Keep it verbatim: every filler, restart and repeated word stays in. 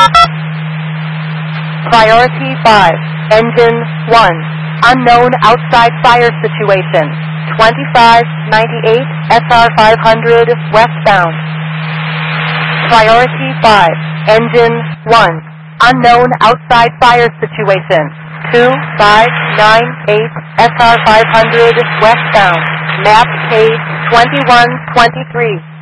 Priority five, Engine one, unknown outside fire situation, twenty-five ninety-eight S R five hundred westbound. Priority five, Engine one, unknown outside fire situation, two five nine eight S R five hundred westbound, map page twenty-one twenty-three.